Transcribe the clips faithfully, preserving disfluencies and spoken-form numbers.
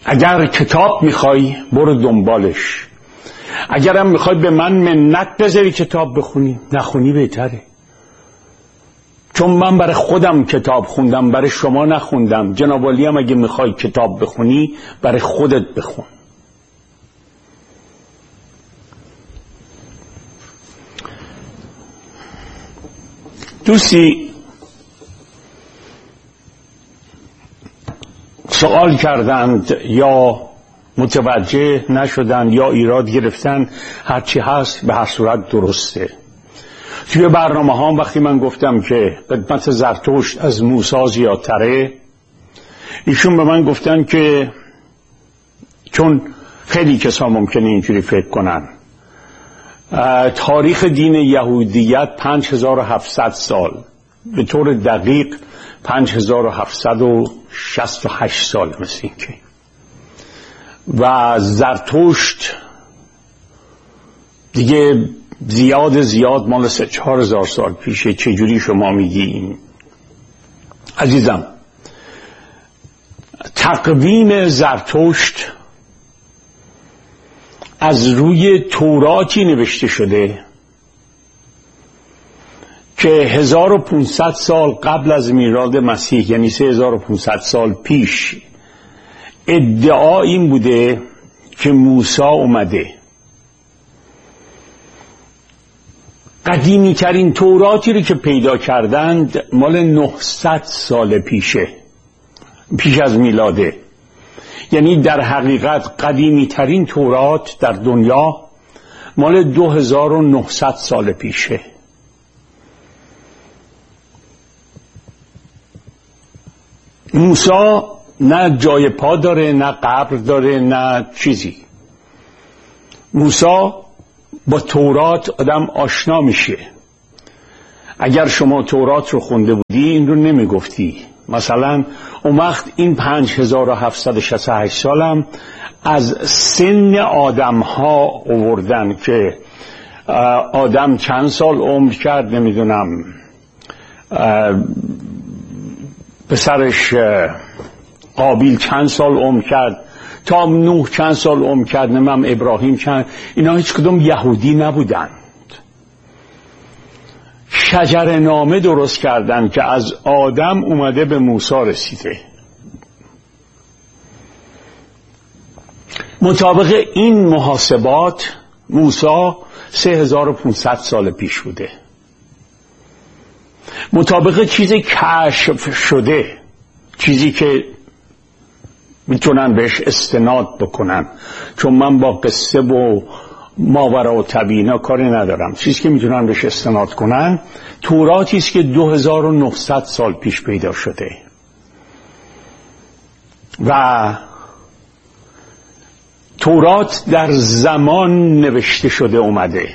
اگر کتاب میخوای برو دنبالش، اگرم میخوای به من منت بذاری کتاب بخونی، نخونی بهتره. چون من برای خودم کتاب خوندم، برای شما نخوندم. جناب عالی هم اگه میخوای کتاب بخونی برای خودت بخون. دوستی سوال کردند یا متوجه نشدن یا ایراد گرفتن، هرچی هست به هر صورت درسته. توی برنامه ها وقتی من گفتم که قدمت زرتشت از موسی زیادتره، ایشون به من گفتن که چون خیلی کسا ممکنه اینجوری فکر کنن، تاریخ دین یهودیت پنج هزار و هفتصد سال، به طور دقیق پنج هزار و هفتصد و شصت و هشت سال مثل این که، و زرتشت دیگه زیاد زیاد مال سه چهار هزار سال پیشه. چجوری شما میگی؟ عزیزم، تقویم زرتشت از روی توراتی نوشته شده که هزار و پانصد سال قبل از میلاد مسیح، یعنی سه هزار و پانصد سال پیش، ادعا این بوده که موسی اومده. قدیمی ترین توراتی رو که پیدا کردند مال نهصد سال پیشه، پیش از میلاده. یعنی در حقیقت قدیمی ترین تورات در دنیا مال دو هزار و نهصد سال پیشه. موسی نه جای پا داره، نه قبر داره، نه چیزی. موسی با تورات آدم آشنا میشه. اگر شما تورات رو خونده بودی این رو نمیگفتی. مثلا اون وقت این پنج هزار و هفتصد و شصت و هشت سالم از سن آدم ها آوردن که آدم چند سال عمر کرد، نمیدونم پسرش قابیل چند سال عمر کرد، تا نوح چند سال عمر کرد، نمیم ابراهیم چند. اینا هیچ کدوم یهودی نبودن. شجر نامه درست کردن که از آدم اومده به موسی رسیده. مطابق این محاسبات موسی سه هزار و پانصد سال پیش بوده. مطابق چیز کشف شده، چیزی که میتونن بهش استناد بکنن، چون من با قصه و ماورا و طبیعینا کاری ندارم، چیزی که میتونن بهش استناد کنن توراتی است که دو هزار و نهصد سال پیش پیدا شده و تورات در زمان نوشته شده اومده.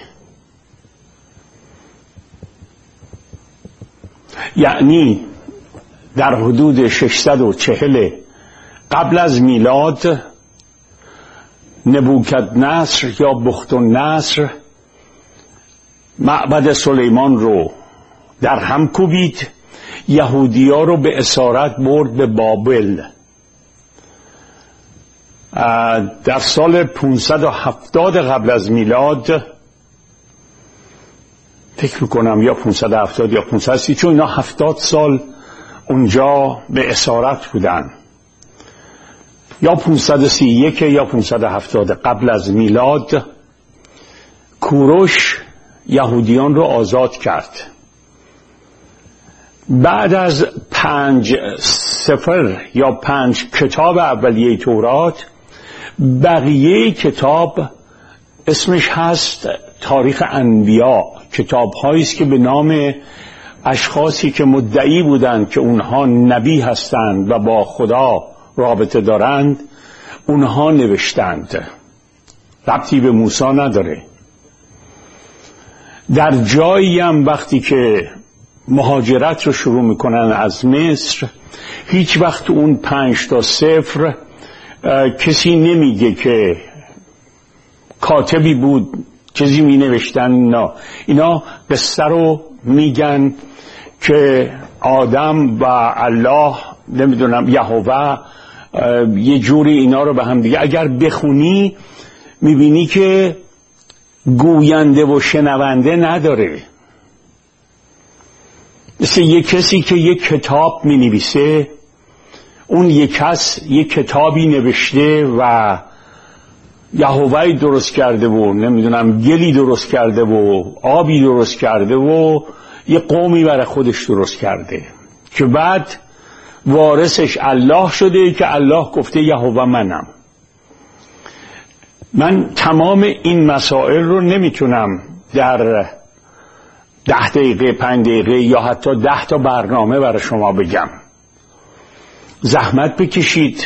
یعنی در حدود ششصد و چهل قبل از میلاد نبوکدنصر یا بختالنصر معبد سلیمان رو در هم کوبید، یهودیا رو به اسارت برد به بابل. در سال پانصد و هفتاد قبل از میلاد فکر میکنم، یا پانصد و هفتاد یا پانصد و سی، چون اینا هفتاد سال اونجا به اسارت بودن، یا پانصد و سی و یک یا پانصد و هفتاد قبل از میلاد، کوروش یهودیان رو آزاد کرد. بعد از پنج سفر یا پنج کتاب اولیه تورات، بقیه کتاب اسمش هست تاریخ انبیا، کتاب هایی است که به نام اشخاصی که مدعی بودند که اونها نبی هستند و با خدا رابطه دارند اونها نوشتند، ربطی به موسی نداره. در جایی هم وقتی که مهاجرت رو شروع میکنن از مصر، هیچ وقت اون پنج تا صفر کسی نمیگه که کاتبی بود چیزی می نوشتن. نه، اینا قصه رو میگن که آدم و الله، نمیدونم یهوه یه جوری اینا رو به هم دیگه اگر بخونی میبینی که گوینده و شنونده نداره. مثل یه کسی که یه کتاب مینویسه، اون یه کس یه کتابی نوشته و یهوهی درست کرده و نمیدونم گلی درست کرده و آبی درست کرده و یه قومی برای خودش درست کرده که بعد وارثش الله شده که الله گفته یهوه منم. من تمام این مسائل رو نمیتونم در ده دقیقه پنج دقیقه یا حتی ده تا برنامه برای شما بگم. زحمت بکشید.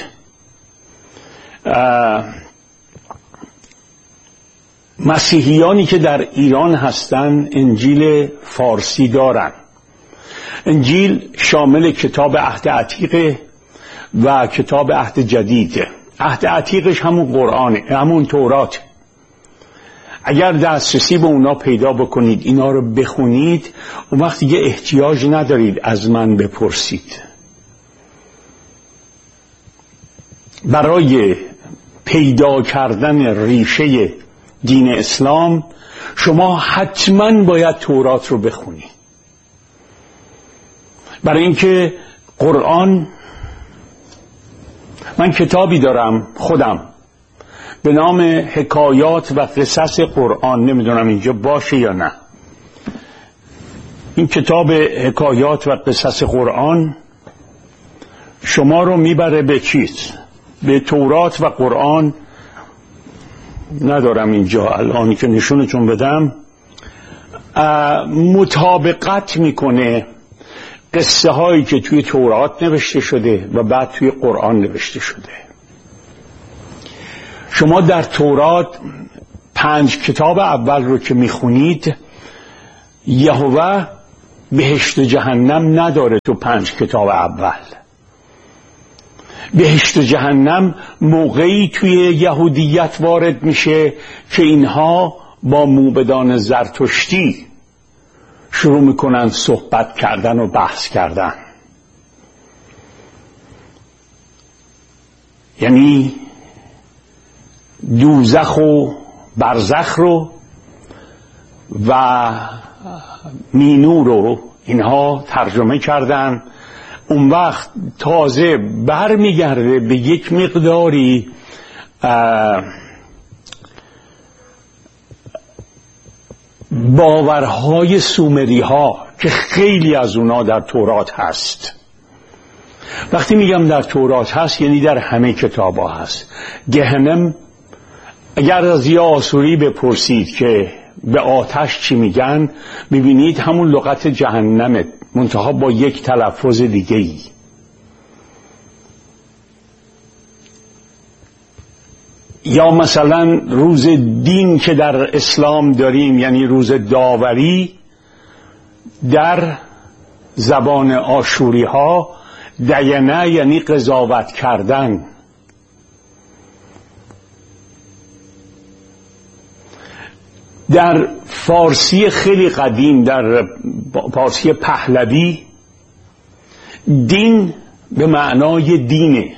مسیحیانی که در ایران هستن انجیل فارسی دارن. انجیل شامل کتاب عهد عتیق و کتاب عهد جدیده. عهد عتیقش همون قرآنه، همون تورات. اگر دسترسی به اونا پیدا بکنید، اینا رو بخونید، اون وقت دیگه احتیاج ندارید از من بپرسید. برای پیدا کردن ریشه دین اسلام شما حتما باید تورات رو بخونید. برای اینکه قرآن، من کتابی دارم خودم به نام حکایات و قصص قرآن، نمیدونم اینجا باشه یا نه. این کتاب حکایات و قصص قرآن شما رو میبره به چیز؟ به تورات و قرآن. ندارم اینجا الان که نشونتون بدم. مطابقت میکنه قصه هایی که توی تورات نوشته شده و بعد توی قرآن نوشته شده. شما در تورات پنج کتاب اول رو که میخونید، یهوه بهشت جهنم نداره. تو پنج کتاب اول بهشت جهنم موقعی توی یهودیت وارد میشه که اینها با موبدان زرتشتی شروع میکنن صحبت کردن و بحث کردن. یعنی دوزخ و برزخ رو و مینو رو اینها ترجمه کردن. اون وقت تازه بر میگرده به یک مقداری باورهای سومری ها که خیلی از اونا در تورات هست. وقتی میگم در تورات هست یعنی در همه کتاب ها هست. گهنم، اگر از یه آسوری بپرسید که به آتش چی میگن، ببینید همون لغت جهنمه، منتها با یک تلفظ دیگه ای. یا مثلا روز دین که در اسلام داریم، یعنی روز داوری، در زبان آشوری ها دینه یعنی قضاوت کردن. در فارسی خیلی قدیم، در فارسی پهلوی، دین به معنای دینه.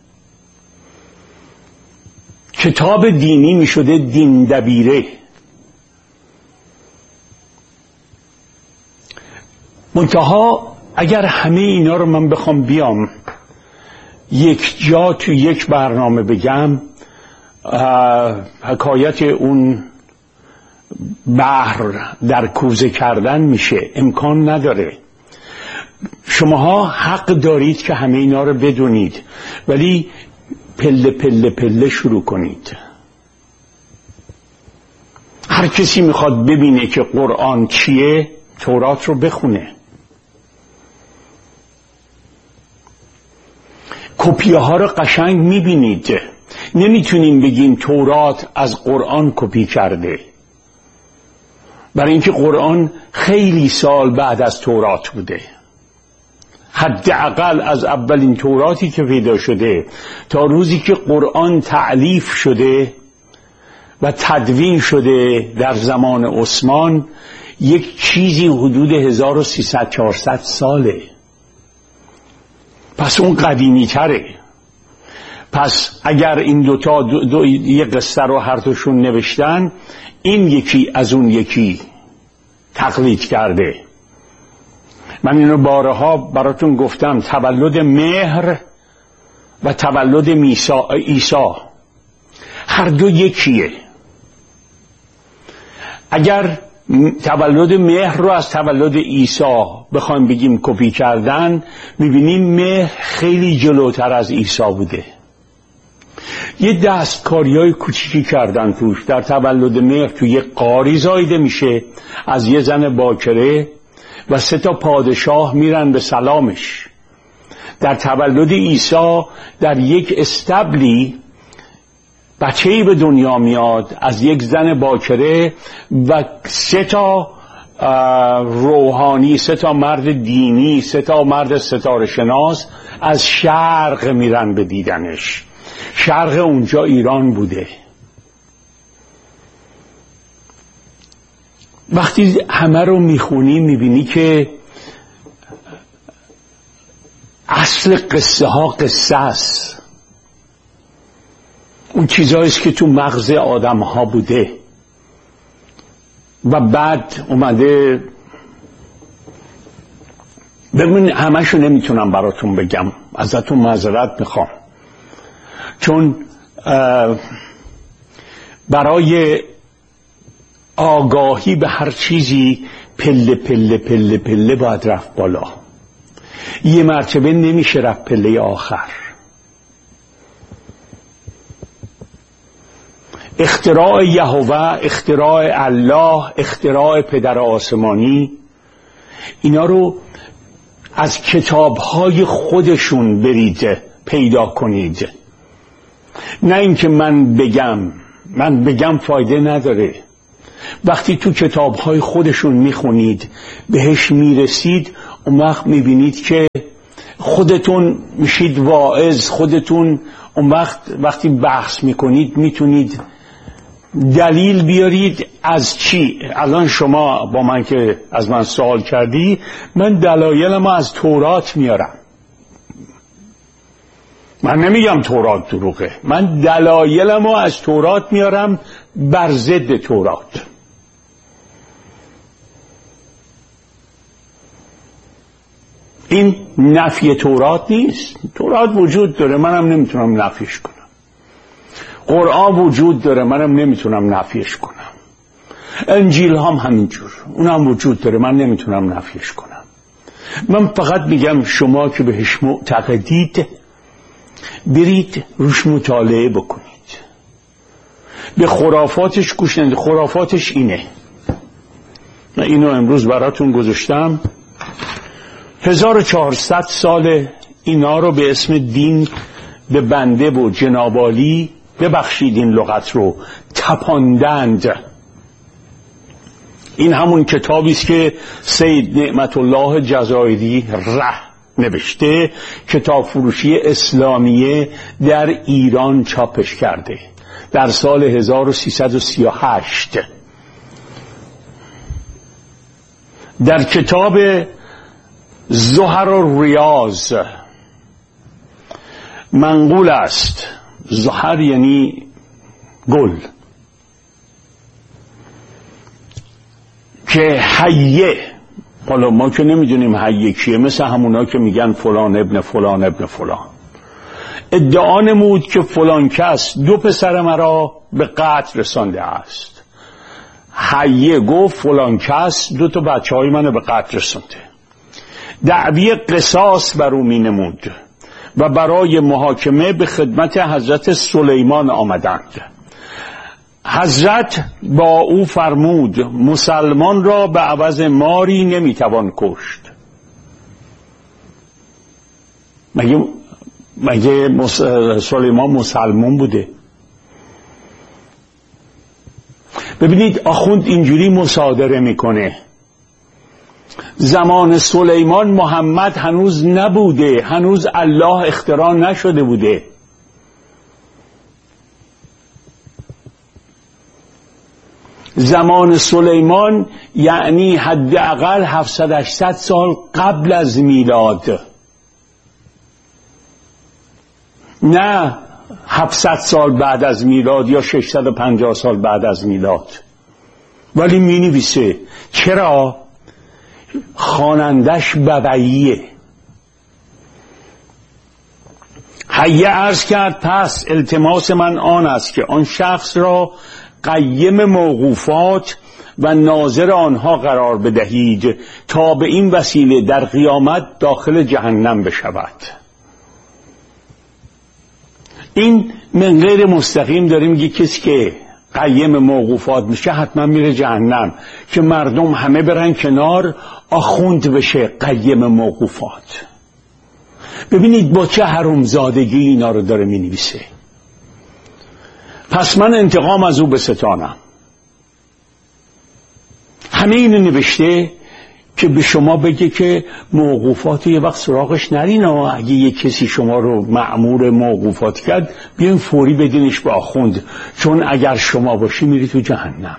کتاب دینی می شده دین دبیره. منتها اگر همه اینا رو من بخوام بیام یک جا تو یک برنامه بگم، حکایت اون بحر در کوزه کردن میشه، امکان نداره. شماها حق دارید که همه اینا رو بدونید، ولی پله پله پله شروع کنید. هر کسی میخواد ببینه که قرآن چیه، تورات رو بخونه. کپیه ها رو قشنگ میبینید. نمیتونیم بگیم تورات از قرآن کپی کرده، برای اینکه قرآن خیلی سال بعد از تورات بوده. حداقل از اولین توراتی که پیدا شده تا روزی که قرآن تألیف شده و تدوین شده در زمان عثمان، یک چیزی حدود هزار و سیصد چهارصد ساله. پس اون قدیمی تره. پس اگر این دوتا دو, دو یه قصه رو هر دوشون نوشتن، این یکی از اون یکی تقلید کرده. من اینو بارها براتون گفتم، تولد مهر و تولد عیسی هر دو یکیه. اگر تولد مهر رو از تولد عیسی بخوایم بگیم کپی کردن، میبینیم مهر خیلی جلوتر از عیسی بوده. یه دستکاریای کوچیکی کردن توش. در تولد مهر توی یه قاری زایده میشه از یه زن باکره و سه تا پادشاه میرن به سلامش. در تولد عیسی در یک استبلی بچه‌ای به دنیا میاد از یک زن باکره و سه تا روحانی، سه تا مرد دینی، سه تا مرد ستاره شناس از شرق میرن به دیدنش. شرق اونجا ایران بوده. وقتی همه رو میخونی میبینی که اصل قصه ها قصه است. اون چیزهاییست که تو مغز آدم ها بوده و بعد اومده. ببین همشو نمیتونم براتون بگم، ازتون معذرت میخوام، چون برای آگاهی به هر چیزی پله پله پله پله باید رفت بالا. یه مرتبه نمیشه رفت پله آخر. اختراع یهوه، اختراع الله، اختراع پدر آسمانی، اینا رو از کتابهای خودشون برید پیدا کنید. نه اینکه من بگم، من بگم فایده نداره. وقتی تو کتابهای خودشون میخونید بهش میرسید، اون وقت میبینید که خودتون میشید واعظ. خودتون اون وقت وقتی بحث میکنید میتونید دلیل بیارید. از چی؟ الان شما با من که از من سوال کردی، من دلایلمو از تورات میارم. من نمیگم تورات دروغه، من دلایلمو از تورات میارم بر ضد تورات. این نفی تورات نیست. تورات وجود داره، منم نمیتونم نفیش کنم. قرآن وجود داره، منم نمیتونم نفیش کنم. انجیل هم همینجور، اونم وجود داره، من نمیتونم نفیش کنم. من فقط میگم شما که بهش معتقدید برید روش مطالعه بکنید. به خرافاتش گوش ندید. خرافاتش اینه، من اینو امروز براتون گذاشتم. هزار و چهارصد سال اینا رو به اسم دین به بنده و جنابالی، ببخشید این لغت رو، تپاندند. این همون کتابی است که سید نعمت الله جزایری ره نوشته، کتاب فروشی اسلامیه در ایران چاپش کرده در سال هزار و سیصد و سی و هشت. در کتاب زهر و ریاض منقول است. زهر یعنی گل، که حیه، حالا ما که نمیدونیم حیه کیه، مثل همونا که میگن فلان ابن فلان ابن فلان، ادعا نمود که فلان کس دو پسر مرا به قتل رسانده است. حیه گفت فلان کس دو تا بچه های منو به قتل رسانده. دعوی قصاص بر او می نمود و برای محاکمه به خدمت حضرت سلیمان آمدند. حضرت با او فرمود مسلمان را به عوض ماری نمیتوان کشت. مگه مگه مس... سلیمان مسلمان بوده؟ ببینید آخوند اینجوری مصادره میکنه. زمان سلیمان محمد هنوز نبوده، هنوز الله اختراع نشده بوده. زمان سلیمان یعنی حداقل هفتصد هشتصد سال قبل از میلاد، نه هفتصد سال بعد از میلاد یا ششصد و پنجاه سال بعد از میلاد، ولی می نویسه. چرا؟ خوانندش ببعیه. حیه عرض کرد پس التماس من آن است که آن شخص را قیم موقوفات و ناظر آنها قرار بدهید تا به این وسیله در قیامت داخل جهنم بشود. این من غیر مستقیم داره میگه کسی که قیم موقوفات میشه حتما میره جهنم، که مردم همه برن کنار، آخوند بشه قیم موقوفات. ببینید با چه حرامزادگی اینا رو داره مینویسه. پس من انتقام از او بستانم. همه اینو نوشته که به شما بگه که موقوفات یه وقت سراغش نرین، و اگه یه کسی شما رو مأمور موقوفات کرد بیاین فوری بدینش به آخوند، چون اگر شما باشی میری تو جهنم.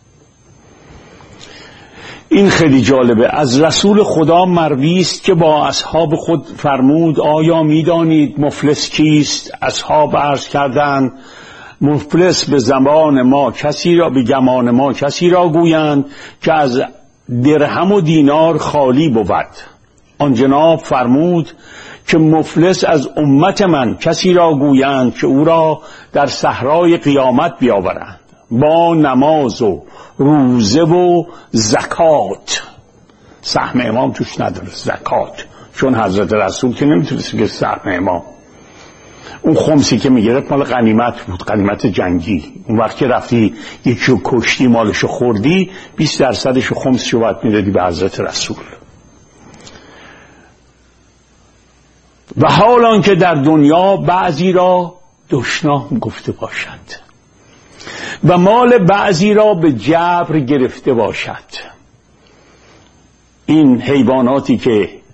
این خیلی جالبه. از رسول خدا مروی است که با اصحاب خود فرمود آیا میدانید مفلس کیست؟ اصحاب عرض کردند مفلس به زمان ما کسی را، به گمان ما کسی را گویند که از درهم و دینار خالی بود. آن جناب فرمود که مفلس از امت من کسی را گویند که او را در صحرای قیامت بیاورند با نماز و روزه و زکات. سهم امام توش نداره، زکات، چون حضرت رسول که نمیتونست که سهم امام. اون خمسی که میگرفت مال غنیمت بود، غنیمت جنگی. اون وقت که رفتی یکی رو کشتی مالشو خوردی، بیست درصدش خمسشو باید میدادی به حضرت رسول. و حال آن که در دنیا بعضی را دشنام گفته باشد و مال بعضی را به جبر گرفته باشد. این حیواناتی که